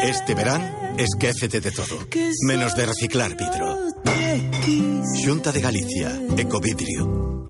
Este verán, esquécete de todo, menos de reciclar vidro. Xunta de Galicia, Ecovidrio.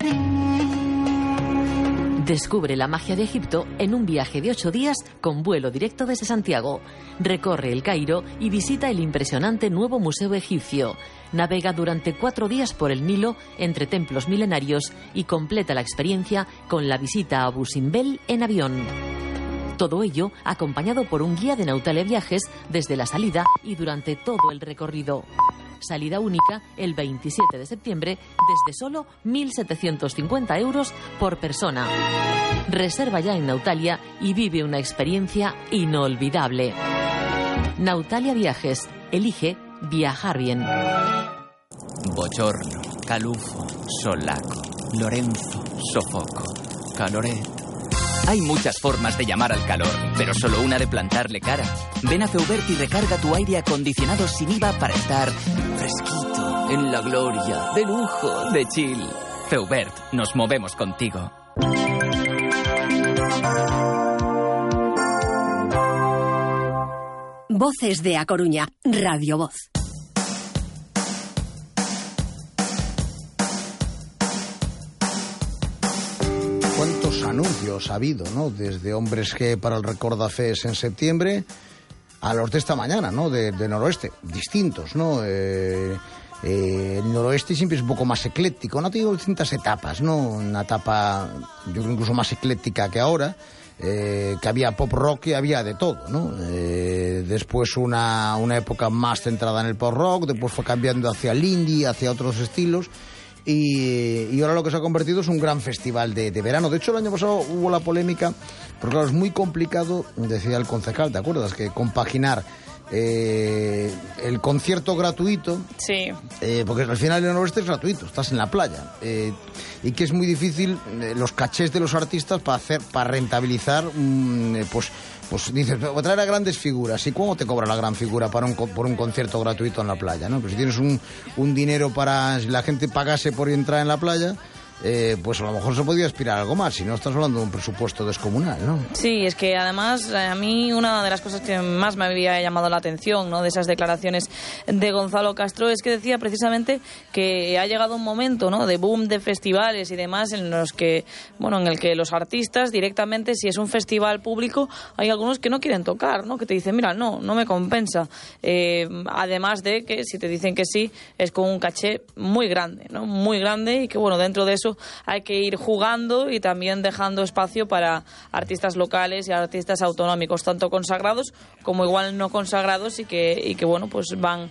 Descubre la magia de Egipto en un viaje de 8 días con vuelo directo desde Santiago. Recorre el Cairo y visita el impresionante nuevo Museo Egipcio. Navega durante 4 días por el Nilo entre templos milenarios y completa la experiencia con la visita a Abu Simbel en avión. Todo ello acompañado por un guía de Nautalia Viajes desde la salida y durante todo el recorrido. Salida única el 27 de septiembre desde solo 1.750 euros por persona. Reserva ya en Nautalia y vive una experiencia inolvidable. Nautalia Viajes. Elige viajar bien. Bochorno, calufo, solaco, Lorenzo, sofoco, caloret. Hay muchas formas de llamar al calor, pero solo una de plantarle cara. Ven a Feubert y recarga tu aire acondicionado sin IVA para estar fresquito, en la gloria, de lujo, de chill. Feubert, nos movemos contigo. Voces de A Coruña, Radio Voz. ¿Cuántos anuncios ha habido, ¿no? Desde Hombres G para el Recordafés en septiembre a los de esta mañana, ¿no? De Noroeste, distintos, ¿no? El Noroeste siempre es un poco más ecléctico, ¿no? Ha tenido distintas etapas, ¿no? Una etapa, yo creo, incluso más ecléctica que ahora, que había pop rock y había de todo, ¿no? Después una época más centrada en el pop rock, después fue cambiando hacia el indie, hacia otros estilos. Y ahora lo que se ha convertido es un gran festival de verano. De hecho, el año pasado hubo la polémica, porque claro, es muy complicado, decía el concejal, ¿te acuerdas? Que compaginar el concierto gratuito, sí, porque al final el Noroeste es gratuito, estás en la playa, y que es muy difícil los cachés de los artistas para rentabilizar, pues dices, voy a traer a grandes figuras. ¿Y cómo te cobra la gran figura por un concierto gratuito en la playa, ¿no? Pues si tienes un dinero para... Si la gente pagase por entrar en la playa, pues a lo mejor se podría aspirar a algo más. Si no, estás hablando de un presupuesto descomunal, ¿no? Sí, es que además a mí una de las cosas que más me había llamado la atención, ¿no?, de esas declaraciones de Gonzalo Castro, es que decía precisamente que ha llegado un momento, ¿no?, de boom de festivales y demás en los que, bueno, en el que los artistas directamente, si es un festival público, hay algunos que no quieren tocar, ¿no?, que te dicen, mira, no me compensa. Además de que si te dicen que sí, es con un caché muy grande, ¿no?, muy grande, y que, bueno, dentro de eso hay que ir jugando y también dejando espacio para artistas locales y artistas autonómicos, tanto consagrados como igual no consagrados, y que bueno, pues van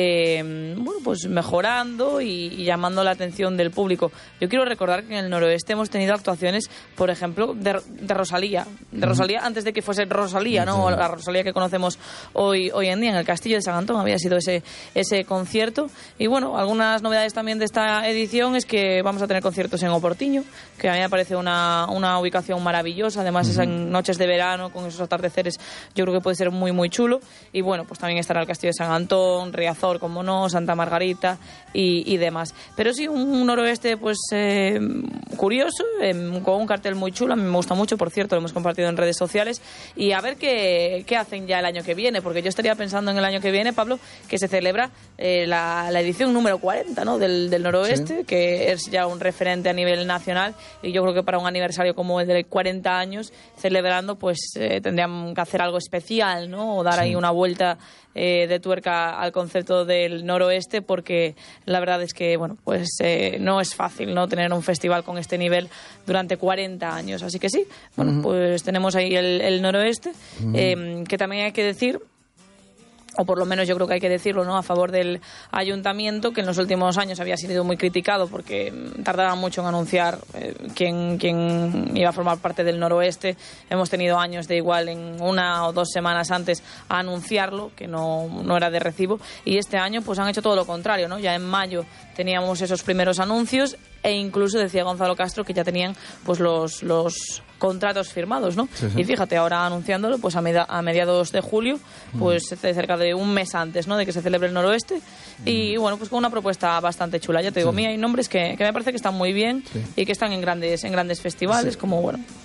pues mejorando y llamando la atención del público. Yo quiero recordar que en el Noroeste hemos tenido actuaciones, por ejemplo, de Rosalía, antes de que fuese Rosalía, ¿no?, la Rosalía que conocemos hoy en día. En el Castillo de San Antón había sido ese concierto. Y bueno, algunas novedades también de esta edición es que vamos a tener conciertos en Oportiño, que a mí me parece una ubicación maravillosa. Además, esas noches de verano con esos atardeceres, yo creo que puede ser muy, muy chulo. Y bueno, pues también estará el Castillo de San Antón, Riazor, como no, Santa Margarita y demás. Pero sí, un Noroeste pues curioso, con un cartel muy chulo. A mí me gusta mucho, por cierto, lo hemos compartido en redes sociales. Y a ver qué hacen ya el año que viene, porque yo estaría pensando en el año que viene, Pablo, que se celebra la edición número 40, ¿no?, del Noroeste, sí, que es ya un referente a nivel nacional, y yo creo que para un aniversario como el de 40 años celebrando, pues tendrían que hacer algo especial, ¿no?, o dar ahí una vuelta de tuerca al concepto del Noroeste, porque la verdad es que, bueno, pues no es fácil, ¿no?, tener un festival con este nivel durante 40 años. Así que sí, bueno, pues tenemos ahí el Noroeste, que también hay que decir, o por lo menos yo creo que hay que decirlo, ¿no?, a favor del ayuntamiento, que en los últimos años había sido muy criticado porque tardaba mucho en anunciar quién iba a formar parte del Noroeste. Hemos tenido años de igual en 1 o 2 semanas antes a anunciarlo, que no era de recibo, y este año pues han hecho todo lo contrario, ¿no? Ya en mayo teníamos esos primeros anuncios, e incluso decía Gonzalo Castro que ya tenían pues los contratos firmados, ¿no? Sí. Y fíjate, ahora anunciándolo pues a mediados de julio, pues cerca de un mes antes, ¿no?, de que se celebre el Noroeste. Y bueno, pues con una propuesta bastante chula. Ya te digo, a mí hay nombres que me parece que están muy bien, y que están en grandes festivales, como, bueno,